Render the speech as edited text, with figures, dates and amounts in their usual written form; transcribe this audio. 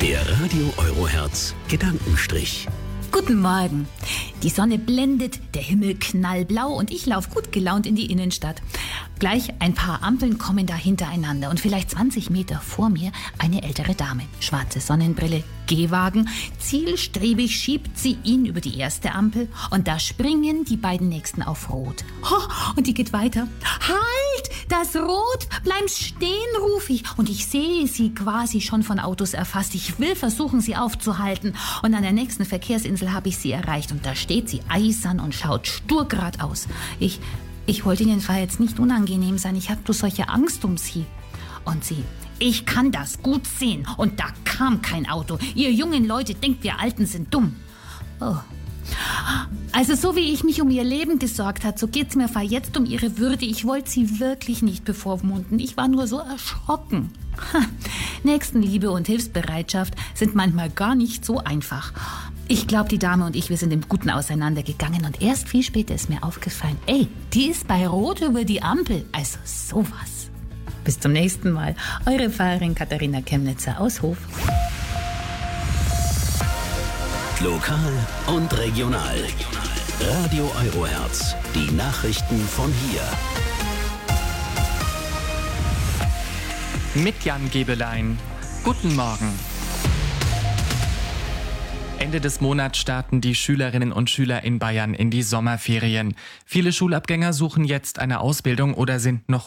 Der Radio Eurohertz Gedankenstrich. Guten Morgen. Die Sonne blendet, der Himmel knallblau und ich laufe gut gelaunt in die Innenstadt. Gleich ein paar Ampeln kommen da hintereinander und vielleicht 20 Meter vor mir eine ältere Dame. Schwarze Sonnenbrille, Gehwagen. Zielstrebig schiebt sie ihn über die erste Ampel und da springen die beiden nächsten auf Rot. Und die geht weiter. Halt! Das Rot! Bleib stehen, rufe ich. Und ich sehe sie quasi schon von Autos erfasst. Ich will versuchen, sie aufzuhalten. Und an der nächsten Verkehrsinsel habe ich sie erreicht. Und da steht sie eisern und schaut stur geradeaus. Ich wollte Ihnen zwar jetzt nicht unangenehm sein, ich habe bloß solche Angst um Sie. Und sie: Ich kann das gut sehen. Und da kam kein Auto. Ihr jungen Leute denkt, wir Alten sind dumm. Oh. Also so wie ich mich um ihr Leben gesorgt habe, so geht's mir jetzt um ihre Würde. Ich wollte sie wirklich nicht bevormunden. Ich war nur so erschrocken. Nächstenliebe und Hilfsbereitschaft sind manchmal gar nicht so einfach. Ich glaube, die Dame und ich, wir sind im Guten auseinandergegangen. Und erst viel später ist mir aufgefallen, die ist bei Rot über die Ampel. Also sowas. Bis zum nächsten Mal. Eure Fahrerin Katharina Chemnitzer aus Hof. Lokal und regional. Radio Eurohertz. Die Nachrichten von hier. Mit Jan Gebelein. Guten Morgen. Ende des Monats starten die Schülerinnen und Schüler in Bayern in die Sommerferien. Viele Schulabgänger suchen jetzt eine Ausbildung oder sind noch